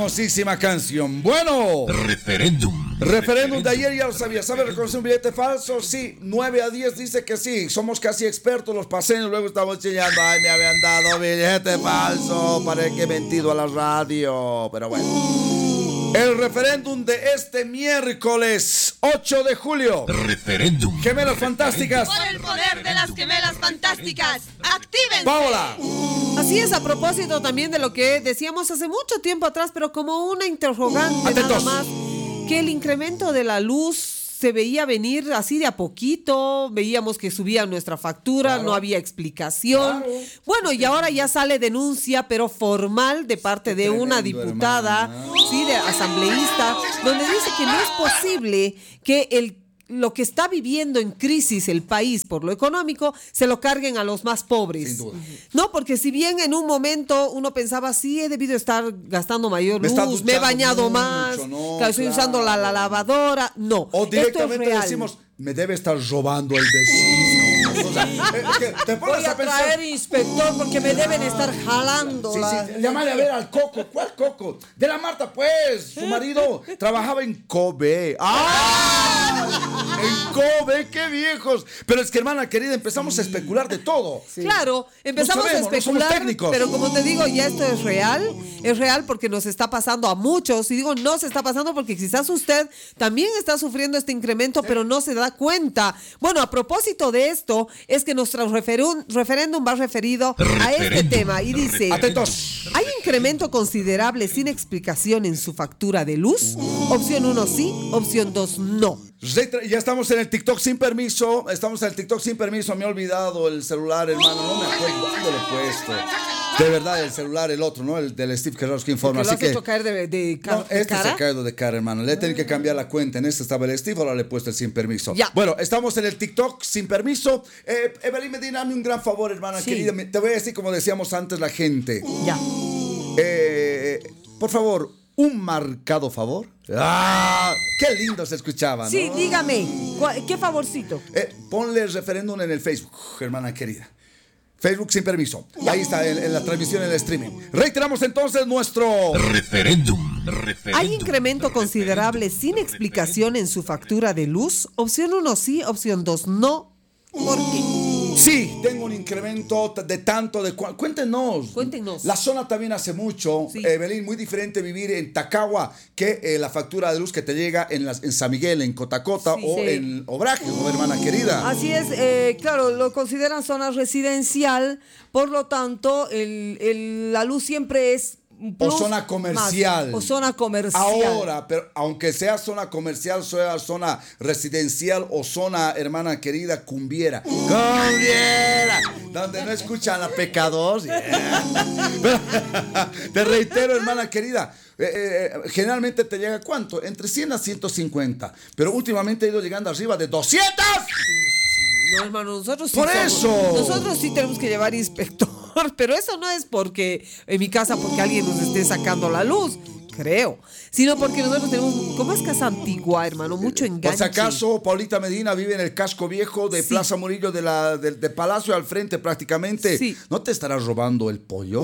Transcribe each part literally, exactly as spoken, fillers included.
famosísima canción. Bueno, referéndum. Referéndum de ayer, ya lo sabía. ¿Sabe reconocer un billete falso? Sí, nueve a diez dice que sí. Somos casi expertos los paseños. Luego estamos chillando. Ay, me habían dado billete falso. Parece que he mentido a la radio. Pero bueno. El referéndum de este miércoles ocho de julio. Referéndum. Gemelas fantásticas. Por el poder de las gemelas fantásticas. ¡Actívense! Paola. Así es, a propósito también de lo que decíamos hace mucho tiempo atrás, pero como una interrogante Atentos. nada más, que el incremento de la luz se veía venir así de a poquito, veíamos que subía nuestra factura, Claro. no había explicación. Claro. Bueno, y ahora ya sale denuncia, pero formal, de parte de una Tremendo, diputada, hermana. sí, de asambleísta, donde dice que no es posible que el lo que está viviendo en crisis el país por lo económico, se lo carguen a los más pobres. Sin duda. No, porque si bien en un momento uno pensaba, sí, he debido estar gastando mayor Me está luz, me he duchando bañado mucho, más, no, claro, estoy claro. usando la, la lavadora. No, O esto es directamente real. decimos, me debe estar robando el vecino. O sea, es que te pones Voy a a pensar. traer inspector porque me deben estar jalando. Sí, la- sí, llámale a ver al Coco. ¿Cuál Coco? De la Marta, pues. Su marido trabajaba en Kobe. ¡Ah! En Kobe, qué viejos. Pero es que, hermana querida, empezamos a especular de todo. Claro, empezamos No sabemos, a no somos especular, técnicos. pero como te digo, ya esto es real, es real porque nos está pasando a muchos, y digo no se está pasando porque quizás usted también está sufriendo este incremento, pero no se da cuenta. Bueno, a propósito de esto, es que nuestro referun- referéndum va referido a este Referéndum. tema y dice... Atentos. ¿Hay incremento considerable sin explicación en su factura de luz? Opción uno sí, opción dos no. Retra- Ya estamos en el TikTok sin permiso. Estamos en el TikTok sin permiso. Me he olvidado el celular, hermano. No me acuerdo dónde lo he puesto. De verdad, el celular, el otro, ¿no? El del Steve Kerros que informa. Que lo Así has que. hecho caer de, de ca- No, de este se cara. ha caído de cara, hermano. Le he tenido que cambiar la cuenta. En este estaba el Steve, ahora le he puesto el sin permiso. Ya. Bueno, estamos en el TikTok sin permiso. Eh, Evelyn Medina, hazme un gran favor, hermana Sí. querida. Me- Te voy a decir como decíamos antes la gente. Ya. Eh, por favor, un marcado favor. ¡Ah! ¡Qué lindo se escuchaba, ¿no? Sí, dígame, ¿cuál- ¿qué favorcito? Eh, ponle el referéndum en el Facebook, hermana querida. Facebook sin permiso. Ahí está, en, en la transmisión, en el streaming. Reiteramos entonces nuestro... Referéndum. Referéndum. ¿Hay incremento considerable sin explicación en su factura de luz? Opción uno sí, opción dos no. ¿Por qué? Sí, tengo un incremento t- de tanto, de cua- Cuéntenos. Cuéntenos. La zona también hace mucho. Sí. Eh, Belín, muy diferente vivir en Tacagua que eh, la factura de luz que te llega en, las, en San Miguel, en Cotacota Sí. o Sí. en Obrajes, ¿no, hermana querida? Así es, eh, claro, lo consideran zona residencial, por lo tanto, el, el- la luz siempre es un O plus zona comercial. más, o zona comercial. Ahora, pero aunque sea zona comercial, sea zona residencial o zona, hermana querida, cumbiera. Cumbiera. Donde no escuchan a pecados. Yeah. Te reitero, hermana querida. eh, eh, generalmente te llega ¿cuánto? Entre cien a ciento cincuenta. Pero últimamente ha ido llegando arriba de doscientos. No, hermano, nosotros sí Por somos- eso. Nosotros sí tenemos que llevar inspector, pero eso no es porque en mi casa porque alguien nos esté sacando la luz, creo, sino porque nosotros tenemos, como es casa antigua, hermano, mucho enganche. Por si acaso, Paulita Medina vive en el casco viejo de Sí. Plaza Murillo de la, del de Palacio al frente prácticamente. Sí. ¿No te estarás robando el pollo?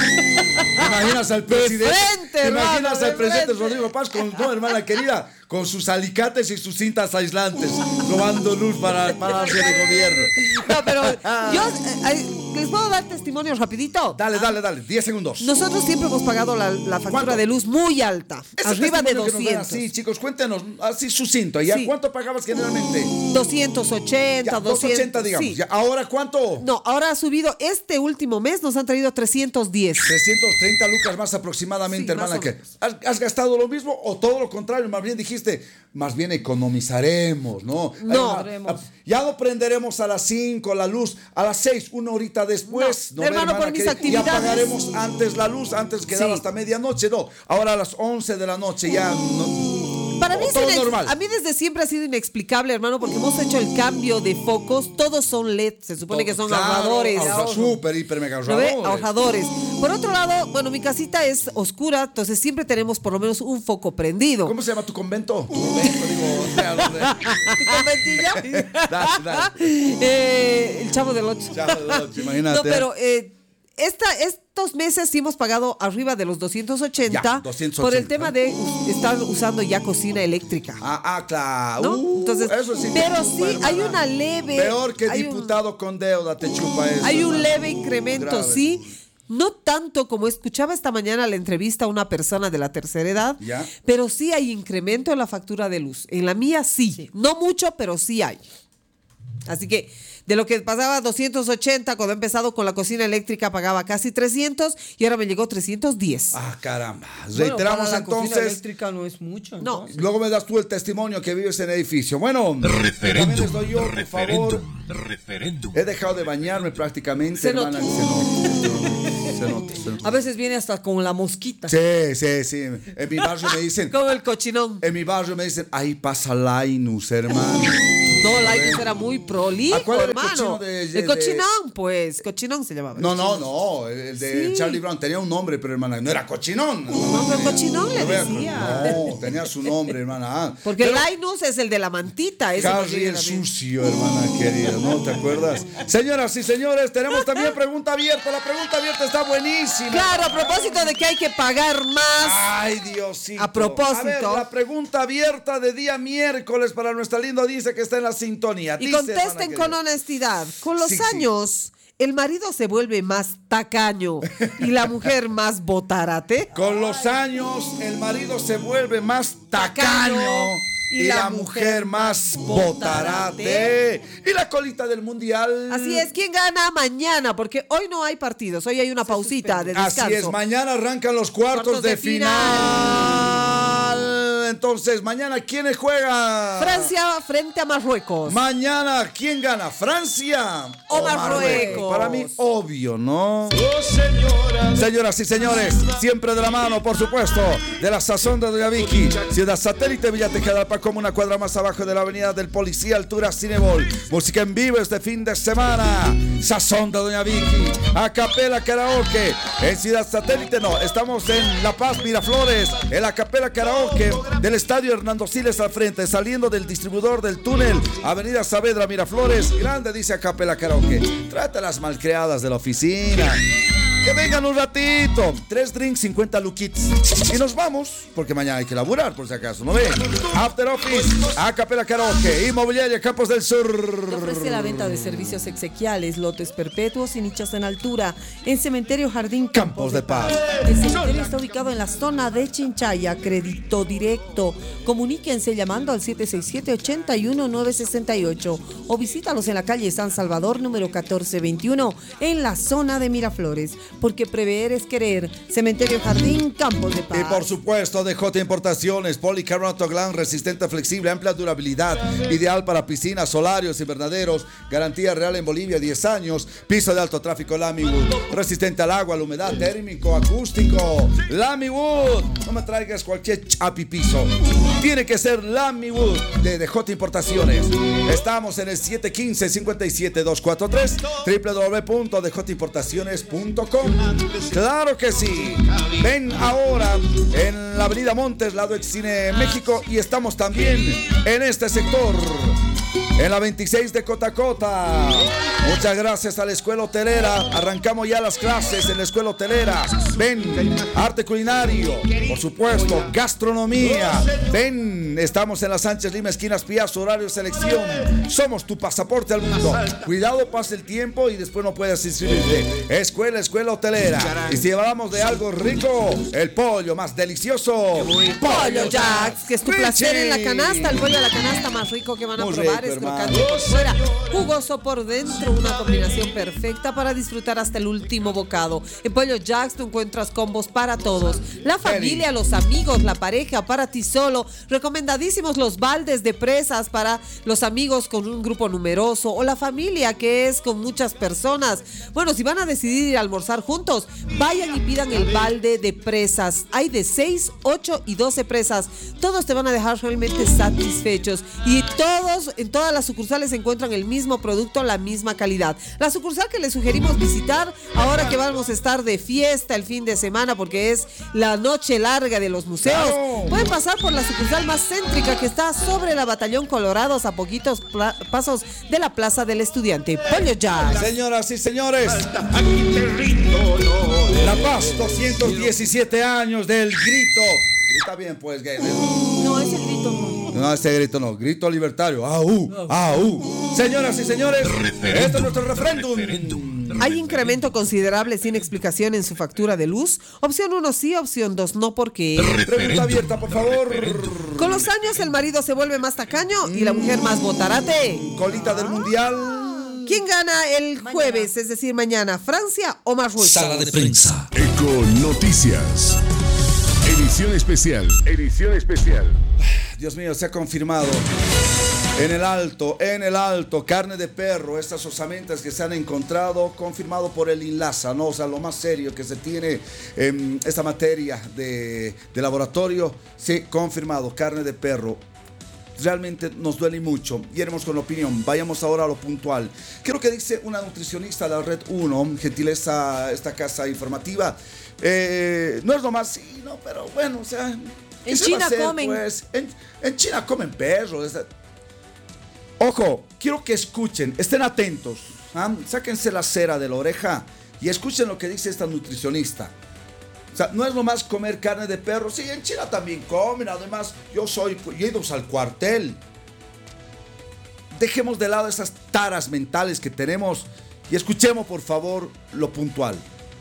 ¿Te imaginas al presidente? frente, ¿Te hermano, imaginas de al presidente frente. Rodrigo Paz con, no, hermana querida, con sus alicates y sus cintas aislantes, robando luz para, para hacer el gobierno? No, pero yo eh, eh, les puedo dar testimonio rapidito. Dale, dale, dale, diez segundos. Nosotros siempre hemos pagado la, la factura ¿Cuánto? de luz muy alta, Ese arriba de testimonio que nos den doscientos. así, chicos, cuéntenos, así sucinto. ¿Ya Sí. cuánto pagabas generalmente? doscientos ochenta, Ya, doscientos. doscientos ochenta, digamos. Sí. Ya, ¿ahora cuánto? No, ahora ha subido, este último mes nos han traído trescientos diez. trescientos treinta lucas más aproximadamente, Sí, hermana. más o Que menos. ¿has, has gastado lo mismo o todo lo contrario? Más bien dijiste, más bien economizaremos, ¿no? No. Ay, ma- ya no prenderemos a las cinco la luz, a las seis, una horita después. No, hermano, por mis Que actividades- Ya pagaremos antes la luz, antes quedaba Sí. hasta medianoche, no. Ahora a las once de la noche ya no. Para mí, todo es inex- normal. a mí desde siempre ha sido inexplicable, hermano, porque hemos hecho el cambio de focos, todos son L E D, se supone que son Claro, ahorradores. ahorra- ahorro. Súper, hiper, mega ¿Lo ve? ahorradores. Ahorradores. Por otro lado, bueno, mi casita es oscura, entonces siempre tenemos por lo menos un foco prendido. ¿Cómo se llama tu convento? Tu convento, digo. o sea, donde- ¿Tu conventillo? Dale, dale. Eh, el Chavo del Ocho. Chavo del Ocho, imagínate. No, pero eh, esta, estos meses sí hemos pagado arriba de los doscientos ochenta, Ya, doscientos ochenta. por el tema de estar usando ya cocina eléctrica. Ah, ah, claro. ¿No? Uh, Entonces, eso sí te pero chupa, sí hermana. hay una leve. Peor que hay un- diputado con deuda te chupa eso. Hay un hermana. leve incremento, Grave. sí. No tanto como escuchaba esta mañana la entrevista a una persona de la tercera edad, Ya. pero sí hay incremento en la factura de luz. En la mía sí. No mucho, pero sí hay. Así que de lo que pasaba doscientos ochenta cuando he empezado con la cocina eléctrica pagaba casi trescientos y ahora me llegó trescientos diez. Ah, caramba. Bueno, Reiteramos para la cocina entonces. eléctrica no es mucho. No. entonces. Luego me das tú el testimonio que vives en el edificio. Bueno, Referéndum. también les doy yo, por favor. Referéndum. Referéndum. He dejado de bañarme prácticamente, Se hermana. nota. Se nota. Se nota. Se nota. A veces viene hasta con la mosquita. Sí, sí, sí. En mi barrio me dicen, Con el cochinón. en mi barrio me dicen, ahí pasa Lainus, hermano. No, Lainus era muy prolijo, ¿A cuál era el hermano. cochino de- de- el cochinón, pues. Cochinón se llamaba. No, no, no. El de Sí. Charlie Brown tenía un nombre, pero hermana, no era cochinón. No, pero cochinón le No, vea, decía. No, tenía su nombre, hermana. Ah, Porque pero- Lainus es el de la mantita. ese Harry cochino el también. sucio, hermana querida, ¿no te acuerdas? Señoras y señores, tenemos también pregunta abierta. La pregunta abierta está buenísima. Claro, a propósito de que hay que pagar más. Ay, Diosito. A propósito. A ver, la pregunta abierta de día miércoles para nuestra linda audiencia que está en la sintonía. Y Dice, contesten hermana con querida. honestidad. Con los Sí, sí. años, el marido se vuelve más tacaño y la mujer más botarate. Con los años, el marido se vuelve más tacaño. Y, la, mujer más botarate. Y la colita del mundial. Así es, ¿quién gana mañana? Porque hoy no hay partidos, hoy hay una pausita de descanso. Así es, mañana arrancan los cuartos, Cuartos de, de final. Entonces, mañana, ¿quiénes juegan? Francia frente a Marruecos. Mañana, ¿quién gana? ¿Francia O Marruecos. Para mí, obvio, ¿no? Señoras y señores, siempre de la mano, por supuesto, de la sazón de Doña Vicky, Ciudad Satélite, Villa Tejalpa, como una cuadra más abajo de la avenida del Policía, altura Cinebol. Música en vivo este fin de semana. Sazón de Doña Vicky, a capela karaoke. En Ciudad Satélite, no, estamos en La Paz, Miraflores, en la capela karaoke del Estadio Hernando Siles al frente, saliendo del distribuidor del túnel, Avenida Saavedra, Miraflores. Grande, dice a capela karaoke. Trata a las malcriadas de la oficina. Que vengan un ratito. Tres drinks, cincuenta luquitos. Y nos vamos, porque mañana hay que laburar, por si acaso, ¿no ven? After Office, a capela karaoke, Inmobiliaria Campos del Sur. Te ofrece la venta de servicios exequiales, lotes perpetuos y nichos en altura en Cementerio Jardín Campos de Paz. El cementerio está ubicado en la zona de Chinchaya, crédito directo. Comuníquense llamando al siete seis siete, ocho uno nueve seis ocho o visítalos en la calle San Salvador número catorce veintiuno en la zona de Miraflores. Porque prever es querer. Cementerio Jardín Campos de Paz. Y por supuesto, D J Importaciones, policarbonato Glan, resistente, flexible, amplia durabilidad, ideal para piscinas, solarios, invernaderos, garantía real en Bolivia, diez años, piso de alto tráfico Lamiwood, resistente al agua, a la humedad, térmico, acústico, Lamiwood. No me traigas cualquier chapi piso, tiene que ser Lamiwood de D J Importaciones. Estamos en el siete uno cinco, cinco siete dos cuatro tres, w w w punto d j importaciones punto com. Claro que sí. Ven ahora en la avenida Montes, lado ex Cine México, y estamos también en este sector, en la veintiséis de Cotacota. Muchas gracias a la Escuela Hotelera. Arrancamos ya las clases en la Escuela Hotelera. Ven, arte culinario, por supuesto, gastronomía. Ven, estamos en la Sánchez Lima, esquinas Pías, horario selección. Somos tu pasaporte al mundo. Cuidado, pasa el tiempo y después no puedes inscribirte. Escuela, Escuela Hotelera. Y si hablamos de algo rico, el pollo más delicioso. Pollo Jacks, que es tu placer en la Richie. canasta, el pollo a la canasta más rico que van a Muy probar, rico, es hermano. crocante por fuera, jugoso por dentro, una combinación perfecta para disfrutar hasta el último bocado. En Pollo Jacks tú encuentras combos para todos, la familia, los amigos, la pareja, para ti solo. Recomendadísimos los baldes de presas para los amigos con un grupo numeroso o la familia que es con muchas personas. Bueno, si van a decidir ir a almorzar juntos, vayan y pidan el balde de presas. Hay de seis, ocho y doce presas. Todos te van a dejar realmente satisfechos y todos, en todas las sucursales se encuentran el mismo producto, la misma calidad. calidad. La sucursal que les sugerimos visitar ahora que vamos a estar de fiesta el fin de semana porque es la noche larga de los museos. Claro. Pueden pasar por la sucursal más céntrica que está sobre la Batallón Colorados a poquitos pla- pasos de la Plaza del Estudiante. Pollo Jazz. Señoras y señores, Aquí te rindo honor. La Paz, doscientos diecisiete años del grito. Grita bien, pues, gay. No, ese grito no. No, este grito no, grito libertario. ¡Au! ¡Au! Señoras y señores, Referéndum. este es nuestro referéndum. Referéndum. Hay incremento considerable sin explicación en su factura de luz. Opción uno sí, opción dos no, porque... Pregunta abierta, por favor. Con los años el marido se vuelve más tacaño y la mujer más botarate. Colita del mundial. ¿Quién gana el jueves, es decir, mañana? ¿Francia o Marruecos? Sala de prensa. Eco Noticias. Edición especial. Edición especial. Dios mío, se ha confirmado. En el alto, en el alto, carne de perro, estas osamentas que se han encontrado, confirmado por el INLASA, ¿no? O sea, lo más serio que se tiene en esta materia de, de laboratorio, sí, confirmado, carne de perro. Realmente nos duele mucho. Iremos con la opinión. Vayamos ahora a lo puntual. Creo que dice una nutricionista de la Red uno, gentileza esta casa informativa. Eh, no es lo más, sí, no, pero bueno, o sea... ¿qué En se va a China hacer, comen. pues? En, en China comen perros. Ojo, quiero que escuchen, estén atentos. ¿Ah? Sáquense la cera de la oreja y escuchen lo que dice esta nutricionista. O sea, no es nomás comer carne de perro. Sí, en China también comen. Además, yo soy, yo he ido al cuartel. Dejemos de lado esas taras mentales que tenemos y escuchemos, por favor, lo puntual.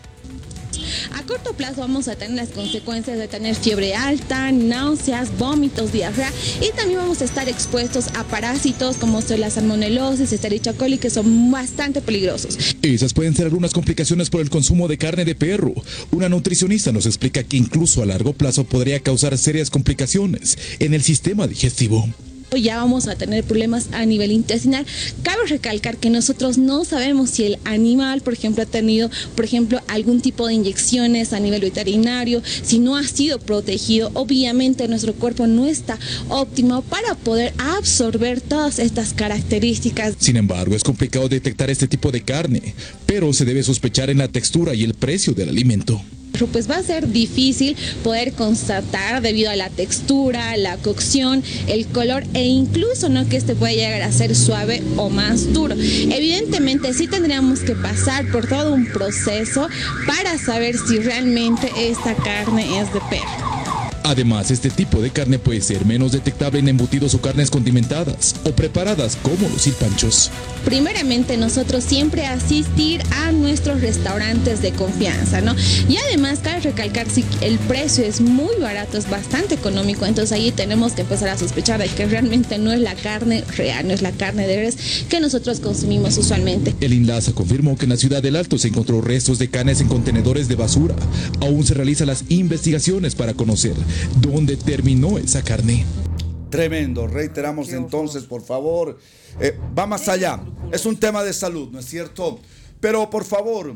A corto plazo vamos a tener las consecuencias de tener fiebre alta, náuseas, vómitos, diarrea y también vamos a estar expuestos a parásitos como son la salmonelosis, Escherichia coli, que son bastante peligrosos. Esas pueden ser algunas complicaciones por el consumo de carne de perro. Una nutricionista nos explica que incluso a largo plazo podría causar serias complicaciones en el sistema digestivo. Ya vamos a tener problemas a nivel intestinal. Cabe recalcar que nosotros no sabemos si el animal, por ejemplo, ha tenido, por ejemplo, algún tipo de inyecciones a nivel veterinario, si no ha sido protegido. Obviamente nuestro cuerpo no está óptimo para poder absorber todas estas características. Sin embargo, es complicado detectar este tipo de carne, pero se debe sospechar en la textura y el precio del alimento. Pues va a ser difícil poder constatar debido a la textura, la cocción, el color e incluso no que este pueda llegar a ser suave o más duro. Evidentemente sí tendríamos que pasar por todo un proceso para saber si realmente esta carne es de perro. Además, este tipo de carne puede ser menos detectable en embutidos o carnes condimentadas o preparadas como los silpanchos. Primeramente, nosotros siempre asistir a nuestros restaurantes de confianza, ¿no? Y además, cabe recalcar si el precio es muy barato, es bastante económico, entonces ahí tenemos que empezar a sospechar de que realmente no es la carne real, no es la carne de res que nosotros consumimos usualmente. El INLASA confirmó que en la ciudad del Alto se encontró restos de carnes en contenedores de basura. Aún se realizan las investigaciones para conocer dónde terminó esa carne. Tremendo, reiteramos entonces, por favor, eh, va más allá, es un tema de salud, ¿no es cierto? Pero por favor,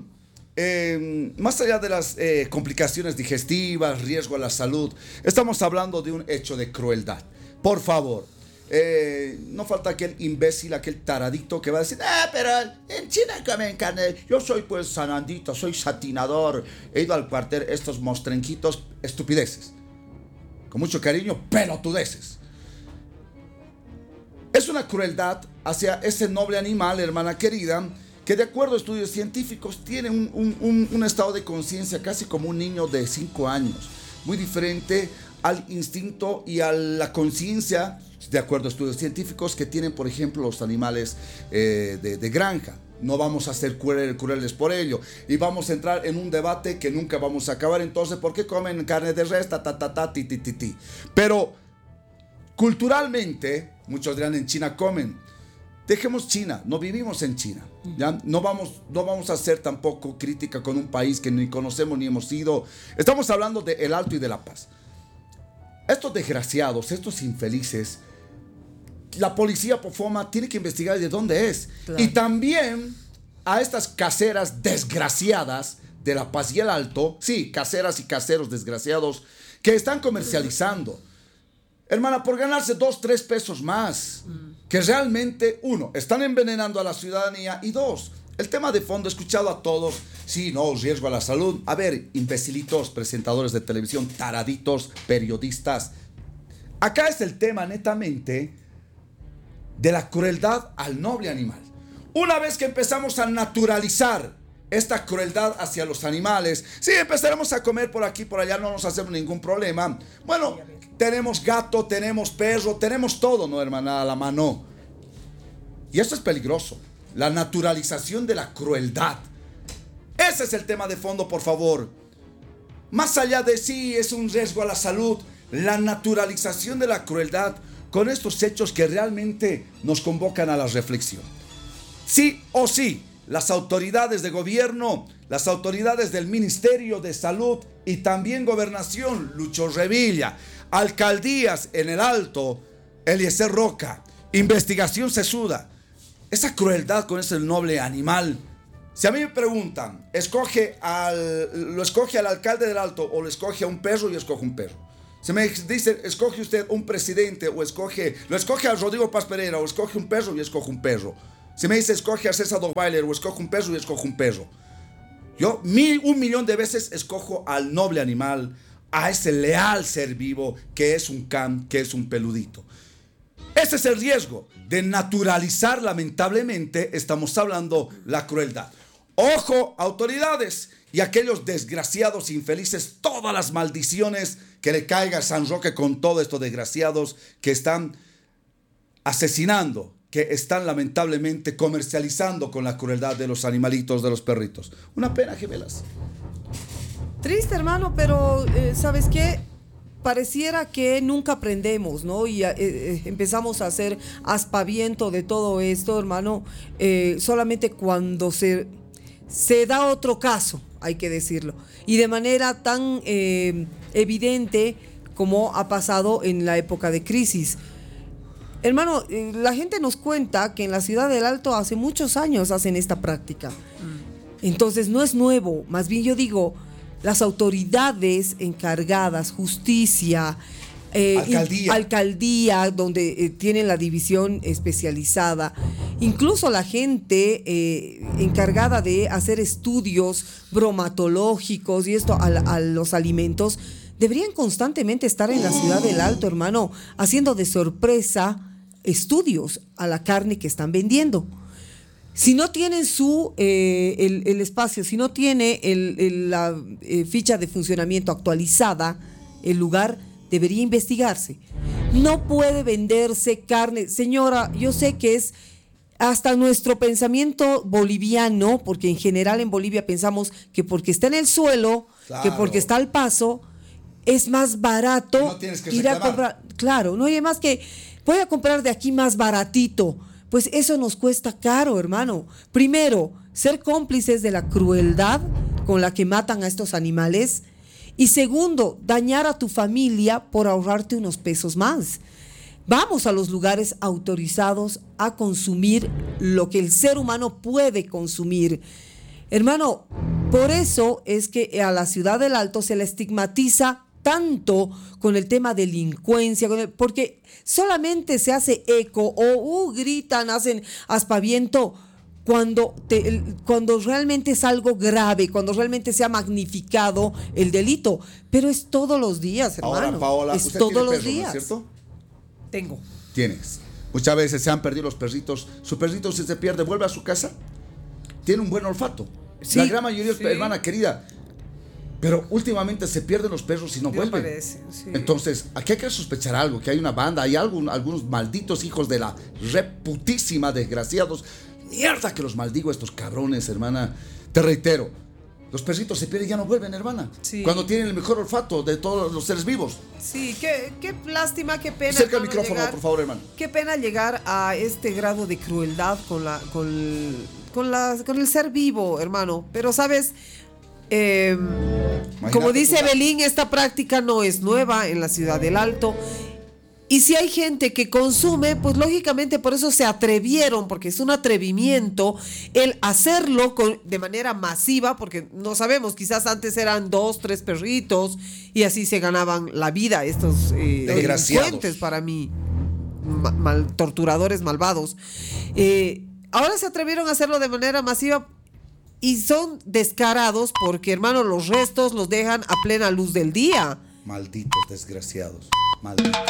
eh, más allá de las eh, complicaciones digestivas, riesgo a la salud, estamos hablando de un hecho de crueldad. Por favor, eh, no falta aquel imbécil, aquel taradito que va a decir, ah, pero en China comen carne, yo soy pues sanandito, soy satinador, he ido al cuartel, estos mostrenquitos, estupideces. Con mucho cariño, pelotudeces. Es una crueldad hacia ese noble animal, hermana querida, que de acuerdo a estudios científicos tiene un, un, un, un estado de conciencia casi como un niño de cinco años. Muy diferente al instinto y a la conciencia, de acuerdo a estudios científicos, que tienen, por ejemplo, los animales eh, de, de granja. No vamos a ser crueles por ello. Y vamos a entrar en un debate que nunca vamos a acabar. Entonces, ¿por qué comen carne de res? Ta, ta, ta, ta, ti, ti, ti, ti. Pero, culturalmente, muchos dirán en China comen. Dejemos China, no vivimos en China. ¿Ya? No, vamos, no vamos a hacer tampoco crítica con un país que ni conocemos ni hemos ido. Estamos hablando de El Alto y de La Paz. Estos desgraciados, estos infelices, la policía Pofoma tiene que investigar de dónde es. Claro. Y también a estas caseras desgraciadas de La Paz y El Alto, sí, caseras y caseros desgraciados, que están comercializando. hermana, por ganarse dos, tres pesos más. Mm. Que realmente, uno, están envenenando a la ciudadanía y dos, el tema de fondo, he escuchado a todos, sí, no, riesgo a la salud. A ver, imbecilitos, presentadores de televisión, taraditos, periodistas. Acá es el tema netamente de la crueldad al noble animal. Una vez que empezamos a naturalizar esta crueldad hacia los animales, sí, empezaremos a comer por aquí, por allá, no nos hacemos ningún problema. Bueno, tenemos gato, tenemos perro, tenemos todo, ¿no, hermana? A la mano. Y esto es peligroso. La naturalización de la crueldad. Ese es el tema de fondo, por favor. Más allá de sí, es un riesgo a la salud, la naturalización de la crueldad con estos hechos que realmente nos convocan a la reflexión. Sí o sí, las autoridades de gobierno, las autoridades del Ministerio de Salud y también Gobernación, Lucho Revilla, alcaldías en el Alto, Eliezer Roca, investigación sesuda. Esa crueldad con ese noble animal. Si a mí me preguntan, escoge al, lo escoge al alcalde del Alto o lo escoge a un perro, yo escojo un perro. Si me dice, escoge usted un presidente o escoge, lo escoge a Rodrigo Paz Pereira o escoge un perro, yo escojo un perro. Si me dice, escoge a César Dogbailer o escoge un perro, yo escojo un perro. Yo mil, un millón de veces escojo al noble animal, a ese leal ser vivo que es un can, que es un peludito. Ese es el riesgo de naturalizar, lamentablemente, estamos hablando, la crueldad. Ojo, autoridades y aquellos desgraciados infelices, todas las maldiciones que le caiga a San Roque con todos estos desgraciados que están asesinando, que están lamentablemente comercializando con la crueldad de los animalitos, de los perritos. Una pena, gemelas. Triste, hermano, pero eh, ¿sabes qué? Pareciera que nunca aprendemos, ¿no? Y eh, eh, empezamos a hacer aspaviento de todo esto, hermano, eh, solamente cuando se, se da otro caso, hay que decirlo. Y de manera tan eh, evidente como ha pasado en la época de crisis. Hermano, eh, la gente nos cuenta que en la ciudad del Alto hace muchos años hacen esta práctica. Entonces no es nuevo, más bien yo digo, las autoridades encargadas, justicia, eh, alcaldía. alcaldía, donde eh, tienen la división especializada, incluso la gente eh, encargada de hacer estudios bromatológicos y esto a, a los alimentos, deberían constantemente estar en la ciudad del Alto, hermano, haciendo de sorpresa estudios a la carne que están vendiendo. Si no tienen su eh, el, el espacio, si no tiene el, el, la eh, ficha de funcionamiento actualizada, el lugar debería investigarse. No puede venderse carne. Señora, yo sé que es hasta nuestro pensamiento boliviano, porque en general en Bolivia pensamos que porque está en el suelo, claro, que porque está al paso, es más barato no tienes que ir a comprar. Claro, no hay más que voy a comprar de aquí más baratito. Pues eso nos cuesta caro, hermano. Primero, ser cómplices de la crueldad con la que matan a estos animales. Y segundo, dañar a tu familia por ahorrarte unos pesos más. Vamos a los lugares autorizados a consumir lo que el ser humano puede consumir. Hermano, por eso es que a la ciudad del Alto se la estigmatiza tanto con el tema delincuencia, con el, porque solamente se hace eco o uh, gritan, hacen aspaviento cuando, te, el, cuando realmente es algo grave, cuando realmente se ha magnificado el delito, pero es todos los días, hermano. Ahora, Paola, es usted todos tiene los perro, días. ¿no es cierto? Tengo. Tienes. Muchas veces se han perdido los perritos. Su perrito, si se pierde, vuelve a su casa. Tiene un buen olfato. Sí, la gran mayoría, sí. hermana querida. Pero últimamente se pierden los perros y no Me vuelven. parece, sí. Entonces, aquí hay que sospechar algo, que hay una banda, hay algo, algunos malditos hijos de la reputísima, desgraciados. Mierda que los maldigo estos cabrones, hermana. Te reitero, los perritos se pierden y ya no vuelven, hermana. Sí. Cuando tienen el mejor olfato de todos los seres vivos. Sí, qué, qué lástima, qué pena. Cerca el hermano, micrófono, llegar- por favor, hermano. Qué pena llegar a este grado de crueldad con la, con, con la, con el ser vivo, hermano. Pero sabes, eh, como dice tú. Belín, esta práctica no es nueva en la ciudad del Alto. Y si hay gente que consume, pues lógicamente por eso se atrevieron, porque es un atrevimiento el hacerlo con, de manera masiva, porque no sabemos, quizás antes eran dos, tres perritos y así se ganaban la vida estos eh, Desgraciados. delincuentes para mí, ma- mal, torturadores malvados. Eh, ahora se atrevieron a hacerlo de manera masiva y son descarados porque, hermano, los restos los dejan a plena luz del día. Malditos desgraciados. Malditos.